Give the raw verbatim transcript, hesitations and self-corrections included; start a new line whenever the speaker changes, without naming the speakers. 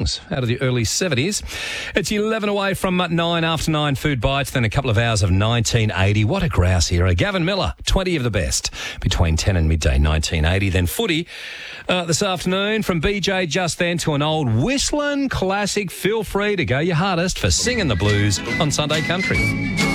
songs out of the early seventies. It's eleven away from nine after nine Food Bites, then a couple of hours of nineteen eighty. What a grouse era. Gavin Miller, twenty of the best between ten and midday nineteen eighty. Then footy uh, this afternoon from B J just then to an old whistling classic. Feel free to go your hardest for Singing the Blues on Sunday Country.